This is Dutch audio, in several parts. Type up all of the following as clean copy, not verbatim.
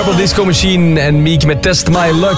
Purple Disco Machine en Meek met Test My Luck.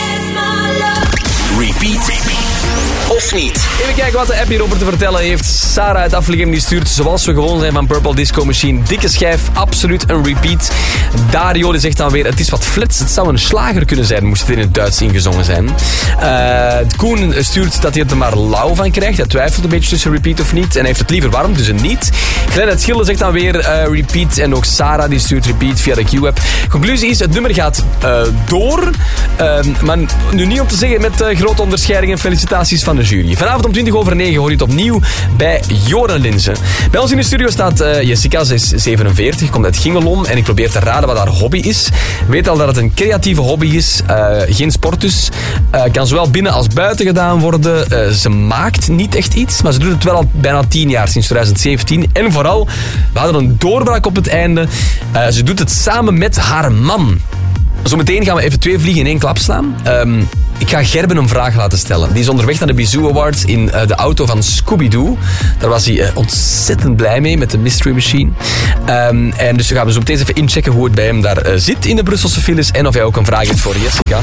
Repeat of niet? Even kijken wat de app hierover te vertellen heeft. Sarah uit Afligem die stuurt, zoals we gewoon zijn van Purple Disco Machine. Dikke schijf, absoluut een repeat. Dario die zegt dan weer, het is wat flits. Het zou een slager kunnen zijn, moest het in het Duits ingezongen zijn. Koen stuurt dat hij het er maar lauw van krijgt. Hij twijfelt een beetje tussen repeat of niet. En hij heeft het liever warm, dus een niet. Glenn uit Schilde zegt dan weer repeat. En ook Sarah die stuurt repeat via de Q-app. Conclusie is, het nummer gaat door. Maar nu niet om te zeggen met grote onderscheidingen. Felicitaties van de jury. Vanavond om 20:09 hoor je het opnieuw bij Joran Linzen. Bij ons in de studio staat Jessica, ze is 47, komt uit Gingelom en ik probeer te raden wat haar hobby is. Weet al dat het een creatieve hobby is, geen sport dus. Kan zowel binnen als buiten gedaan worden. Ze maakt niet echt iets, maar ze doet het wel al bijna 10 jaar, sinds 2017. En vooral, we hadden een doorbraak op het einde. Ze doet het samen met haar man. Zometeen gaan we even 2 vliegen in 1 klap slaan. Ik ga Gerben een vraag laten stellen. Die is onderweg naar de Bizou Awards in de auto van Scooby-Doo. Daar was hij ontzettend blij mee met de Mystery Machine. En dus gaan we zo meteen even inchecken hoe het bij hem daar zit in de Brusselse files en of hij ook een vraag heeft voor Jessica.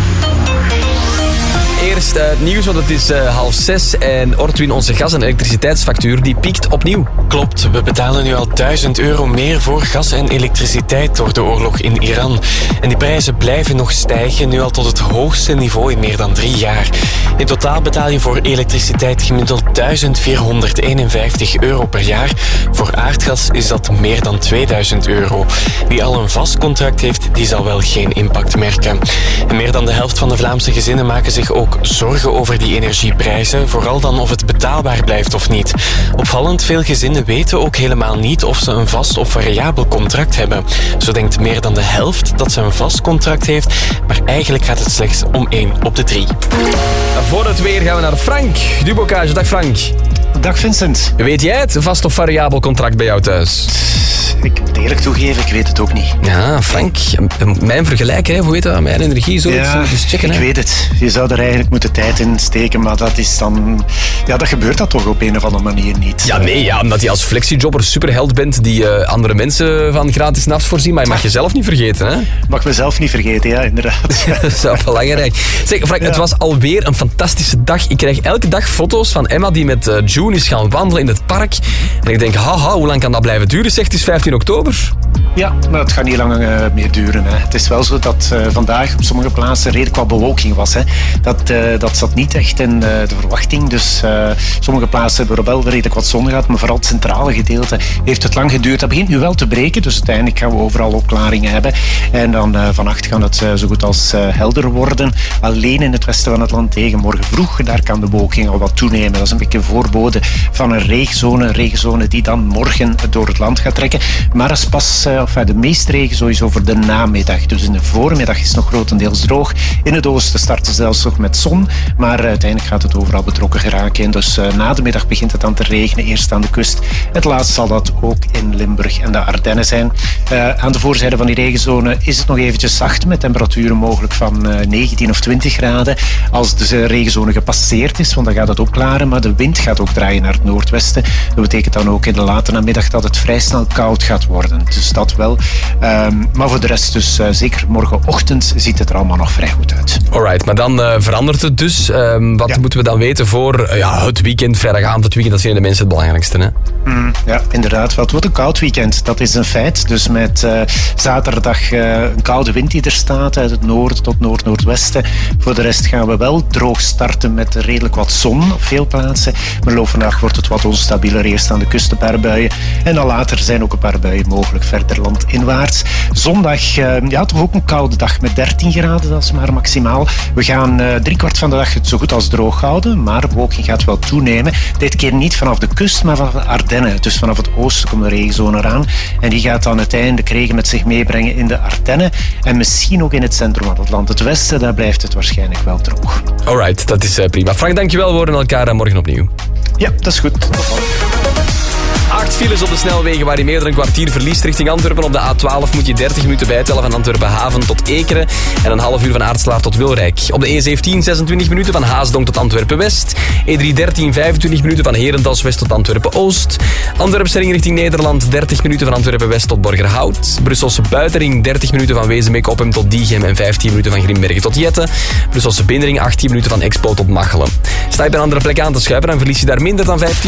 Eerst het nieuws, want het is 5:30 en Ortwin, onze gas- en elektriciteitsfactuur, die piekt opnieuw. Klopt, we betalen nu al €1000 meer voor gas en elektriciteit door de oorlog in Iran. En die prijzen blijven nog stijgen, nu al tot het hoogste niveau in meer dan 3 jaar. In totaal betaal je voor elektriciteit gemiddeld €1451 per jaar. Voor aardgas is dat meer dan €2000. Wie al een vast contract heeft, die zal wel geen impact merken. En meer dan de helft van de Vlaamse gezinnen maken zich ook zorgen over die energieprijzen, vooral dan of het betaalbaar blijft of niet. Opvallend, veel gezinnen weten ook helemaal niet of ze een vast of variabel contract hebben. Zo denkt meer dan de helft dat ze een vast contract heeft, maar eigenlijk gaat het slechts om 1 op de 3. Voor het weer gaan we naar Frank Dubocage. Dag Frank. Dag Vincent. Weet jij het, vast of variabel contract bij jou thuis? Ik moet eerlijk toegeven, ik weet het ook niet. Ja, Frank, mijn vergelijker, hoe heet dat? Mijn energie, zo. Ja, dus checken, ik weet het. Je zou er eigenlijk moeten tijd in steken, maar dat is dan... Ja, dat gebeurt dat toch op een of andere manier niet. Ja, nee, ja, omdat je als flexijobber superheld bent die andere mensen van gratis naft voorzien, maar je mag jezelf niet vergeten, hè? Mag mezelf niet vergeten, ja, inderdaad. Dat is wel belangrijk. Zeg, Frank, het was alweer een fantastische dag. Ik krijg elke dag foto's van Emma die met June is gaan wandelen in het park. En ik denk, haha, hoe lang kan dat blijven duren? Zegt, het is 15 oktober. Ja, maar het gaat niet lang meer duren. Hè. Het is wel zo dat vandaag op sommige plaatsen redelijk wat bewolking was. Hè. Dat zat niet echt in de verwachting. Dus sommige plaatsen hebben er wel redelijk wat zon gehad. Maar vooral het centrale gedeelte heeft het lang geduurd. Dat begint nu wel te breken. Dus uiteindelijk gaan we overal opklaringen hebben. En dan vannacht kan het zo goed als helder worden. Alleen in het westen van het land tegen morgen vroeg. Daar kan de bewolking al wat toenemen. Dat is een beetje een voorbode van een regenzone die dan morgen door het land gaat trekken. Maar dat is pas de meeste regen sowieso voor de namiddag. Dus in de voormiddag is het nog grotendeels droog. In het oosten starten ze zelfs nog met zon. Maar uiteindelijk gaat het overal betrokken geraken. En dus na de middag begint het dan te regenen. Eerst aan de kust. Het laatst zal dat ook in Limburg en de Ardennen zijn. Aan de voorzijde van die regenzone is het nog eventjes zacht. Met temperaturen mogelijk van 19 of 20 graden. Als de regenzone gepasseerd is, want dan gaat het opklaren. Maar de wind gaat ook draaien naar het noordwesten. Dat betekent dan ook in de late namiddag dat het vrij snel koud gaat worden. Dus dat wel. Maar voor de rest dus zeker morgenochtend ziet het er allemaal nog vrij goed uit. Alright, maar dan verandert het dus. Wat moeten we dan weten voor het weekend, vrijdagavond, het weekend? Dat vinden de mensen het belangrijkste, hè? Ja, inderdaad. Het wordt een koud weekend. Dat is een feit. Dus met zaterdag een koude wind die er staat uit het noorden tot noordnoordwesten. Voor de rest gaan we wel droog starten met redelijk wat zon op veel plaatsen. Maar loop vandaag wordt het wat onstabieler. Eerst aan de kust een paar buien. En dan later zijn ook een paar buien mogelijk verder landinwaarts. Zondag, toch ook een koude dag met 13 graden. Dat is maar maximaal. We gaan 3/4 van de dag het zo goed als droog houden. Maar de bewolking gaat wel toenemen. Dit keer niet vanaf de kust, maar vanaf de Ardennen. Dus vanaf het oosten komt de regenzone eraan. En die gaat dan uiteindelijk regen met zich meebrengen in de Ardennen. En misschien ook in het centrum van het land. Het westen, daar blijft het waarschijnlijk wel droog. Alright, dat is prima. Frank, dankjewel. We horen elkaar morgen opnieuw. Ja, dat is goed. Tot dan. 8 files op de snelwegen waar je meer dan een kwartier verliest richting Antwerpen. Op de A12 moet je 30 minuten bijtellen van Antwerpen Haven tot Ekeren. En een half uur van Aartslaar tot Wilrijk. Op de E17 26 minuten van Haasdonk tot Antwerpen West. E313 25 minuten van Herentals West tot Antwerpen Oost. Antwerpse ring richting Nederland 30 minuten van Antwerpen West tot Borgerhout. Brusselse buitenring 30 minuten van Wezenbeek-Oppem tot Diegem en 15 minuten van Grimbergen tot Jette. Brusselse binnenring 18 minuten van Expo tot Machelen. Sta je bij een andere plek aan te schuiven, dan verlies je daar minder dan 15